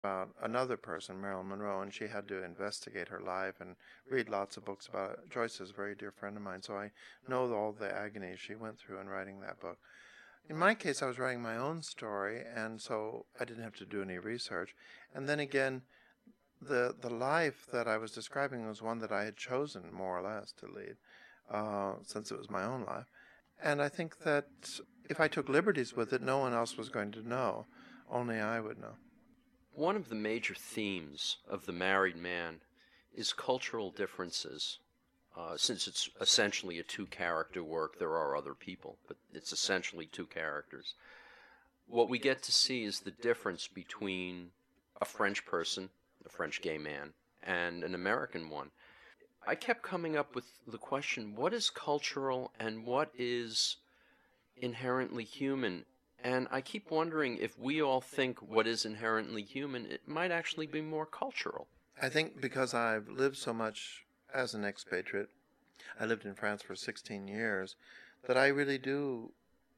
about another person, Marilyn Monroe, and she had to investigate her life and read lots of books about it. Joyce is a very dear friend of mine, so I know all the agony she went through in writing that book. In my case, I was writing my own story, and so I didn't have to do any research. And then again, the life that I was describing was one that I had chosen, more or less, to lead, since it was my own life. And I think that if I took liberties with it, no one else was going to know. Only I would know. One of the major themes of The Married Man is cultural differences. Since it's essentially a two-character work, there are other people, but it's essentially two characters. What we get to see is the difference between a French person, a French gay man, and an American one. I kept coming up with the question, what is cultural and what is inherently human? And I keep wondering if we all think what is inherently human, it might actually be more cultural. I think because I've lived so much as an expatriate, I lived in France for 16 years, that I really do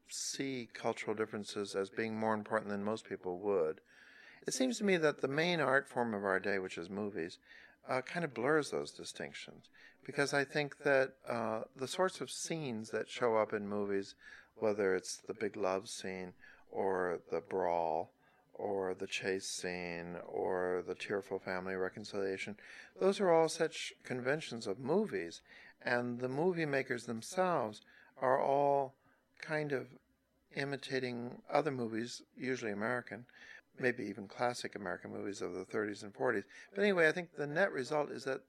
see cultural differences as being more important than most people would. It seems to me that the main art form of our day, which is movies, kind of blurs those distinctions. Because I think that the sorts of scenes that show up in movies, whether it's the big love scene or the brawl or the chase scene or the tearful family reconciliation, those are all such conventions of movies. And the movie makers themselves are all kind of imitating other movies, usually American, maybe even classic American movies of the 30s and 40s. But anyway, I think the net result is that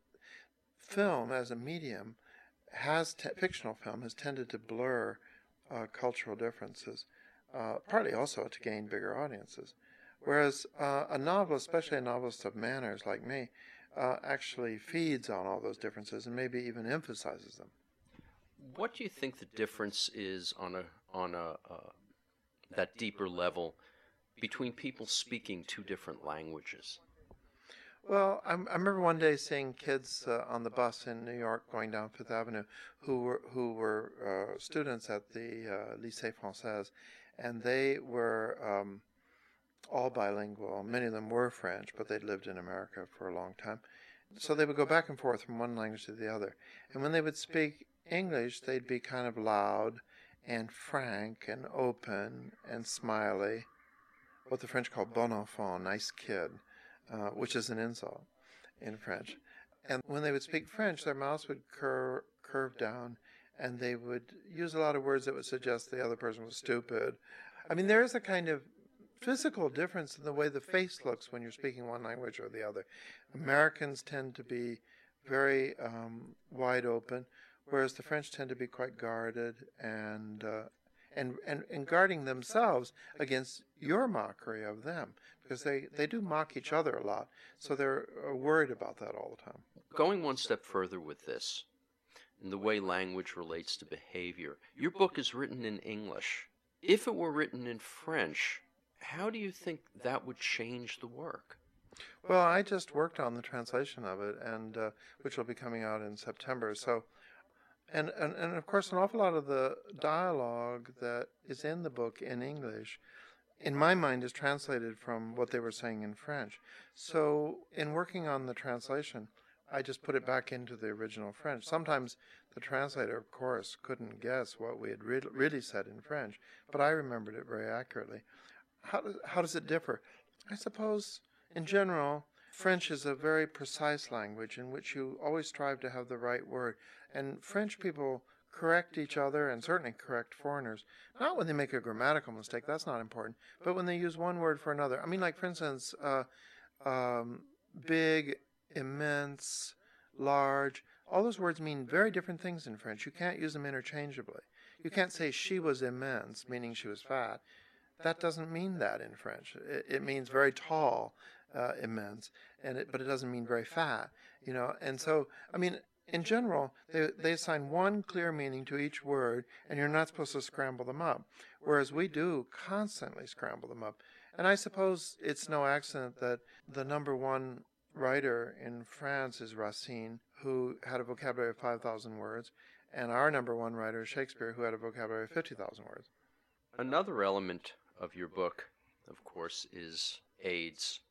film as a medium fictional film has tended to blur cultural differences, partly also to gain bigger audiences. Whereas a novel, especially a novelist of manners like me, actually feeds on all those differences and maybe even emphasizes them. What do you think the difference is on that deeper level between people speaking two different languages? Well, I remember one day seeing kids on the bus in New York going down Fifth Avenue who were students at the Lycée Française, and they were all bilingual. Many of them were French, but they'd lived in America for a long time. So they would go back and forth from one language to the other. And when they would speak English, they'd be kind of loud and frank and open and smiley, what the French call bon enfant, nice kid, which is an insult in French. And when they would speak French, their mouths would curve down, and they would use a lot of words that would suggest the other person was stupid. I mean, there is a kind of physical difference in the way the face looks when you're speaking one language or the other. Americans tend to be very wide open, whereas the French tend to be quite guarded and guarding themselves against your mockery of them, because they do mock each other a lot, so they're worried about that all the time. Going one step further with this, in the way language relates to behavior, your book is written in English. If it were written in French, how do you think that would change the work? Well, I just worked on the translation of it, and which will be coming out in September. So, and of course, an awful lot of the dialogue that is in the book in English, in my mind, is translated from what they were saying in French. So, in working on the translation, I just put it back into the original French. Sometimes the translator, of course, couldn't guess what we had really said in French, but I remembered it very accurately. How does it differ? I suppose, in general, French is a very precise language in which you always strive to have the right word. And French people correct each other and certainly correct foreigners. Not when they make a grammatical mistake, that's not important, but when they use one word for another. I mean, like, for instance, big, immense, large, all those words mean very different things in French. You can't use them interchangeably. You can't say she was immense, meaning she was fat. That doesn't mean that in French. It means very tall, immense, but it doesn't mean very fat, you know. And so, I mean, in general, they assign one clear meaning to each word, and you're not supposed to scramble them up, whereas we do constantly scramble them up. And I suppose it's no accident that the number one writer in France is Racine, who had a vocabulary of 5,000 words, and our number one writer is Shakespeare, who had a vocabulary of 50,000 words. Another element of your book, of course, is AIDS.